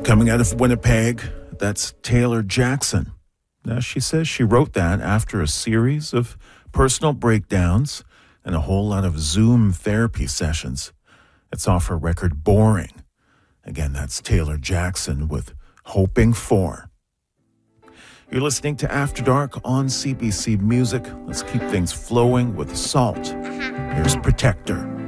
Coming out of Winnipeg, that's Taylor Jackson. Now, she says she wrote that after a series of personal breakdowns and a whole lot of Zoom therapy sessions. It's off her record Boring. Again, that's Taylor Jackson with Hoping For. You're listening to After Dark on CBC Music. Let's keep things flowing with Salt. Here's Protector.